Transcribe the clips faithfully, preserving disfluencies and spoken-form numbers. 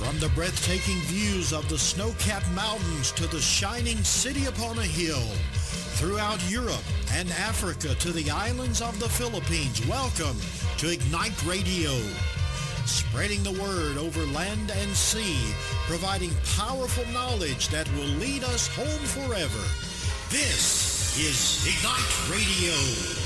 From the breathtaking views of the snow-capped mountains to the shining city upon a hill, throughout Europe and Africa to the islands of the Philippines, welcome to Ignite Radio. Spreading the word over land and sea, providing powerful knowledge that will lead us home forever. This is Ignite Radio.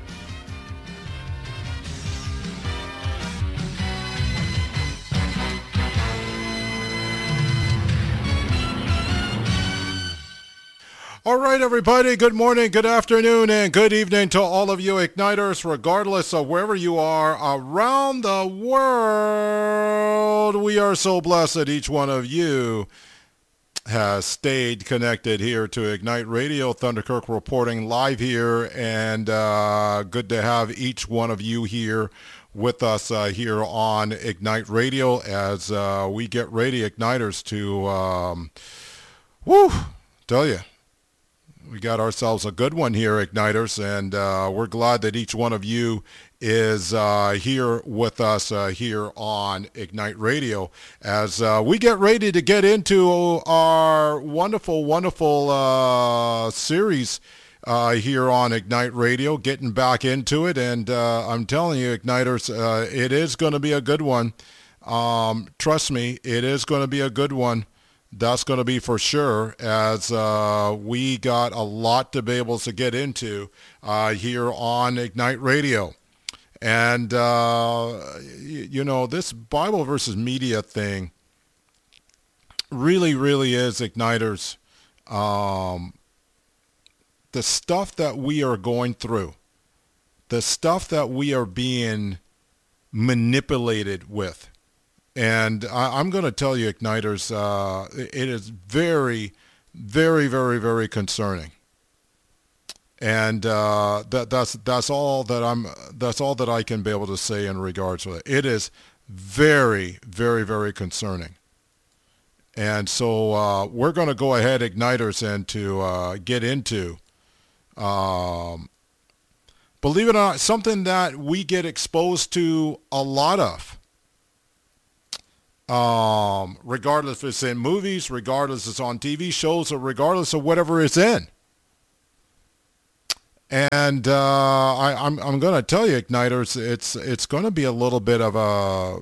All right, everybody, good morning, good afternoon, and good evening to all of you Igniters, regardless of wherever you are around the world. We are so blessed that each one of you has stayed connected here to Ignite Radio. Thunderkirk reporting live here, and uh, good to have each one of you here with us uh, here on Ignite Radio as uh, we get ready, Igniters, to, um, whoo, tell you. We got ourselves a good one here, Igniters, and uh, we're glad that each one of you is uh, here with us uh, here on Ignite Radio as uh, we get ready to get into our wonderful, wonderful uh, series uh, here on Ignite Radio, getting back into it. And uh, I'm telling you, Igniters, uh, it is going to be a good one. Um, trust me, it is going to be a good one. That's going to be for sure, as uh, we got a lot to be able to get into uh, here on Ignite Radio. And, uh, you, you know, this Bible versus media thing really, really is, Igniters, um, the stuff that we are going through, the stuff that we are being manipulated with. And I, I'm going to tell you, Igniters, uh, it is very, very, very, very concerning. And uh, that that's that's all that I'm that's all that I can be able to say in regards to it. It is very, very, very concerning. And so uh, we're going to go ahead, Igniters, and to uh, get into, um, believe it or not, something that we get exposed to a lot of. Um, regardless if it's in movies, regardless if it's on T V shows, or regardless of whatever it's in. And uh, I, I'm I'm going to tell you, Igniters, it's it's going to be a little bit of a,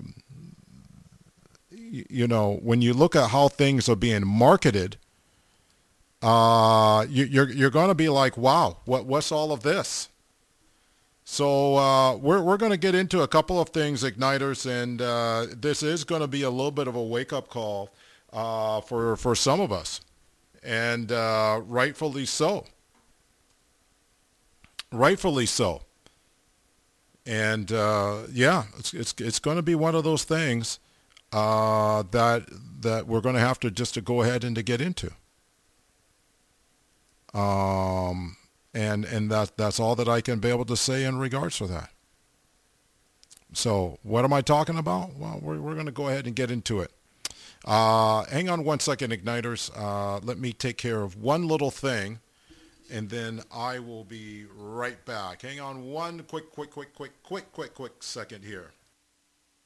you know, when you look at how things are being marketed, uh, you, you're you're going to be like, wow, what what's all of this? So uh, we're we're going to get into a couple of things, Igniters, and uh, this is going to be a little bit of a wake-up call uh, for for some of us, and uh, rightfully so. Rightfully so. And uh, yeah, it's it's it's going to be one of those things uh, that that we're going to have to just to go ahead and to get into. Um. And and that that's all that I can be able to say in regards to that. So what am I talking about? Well, we're we're going to go ahead and get into it. Uh, hang on one second, Igniters. Uh, let me take care of one little thing, and then I will be right back. Hang on one quick, quick, quick, quick, quick, quick, quick second here.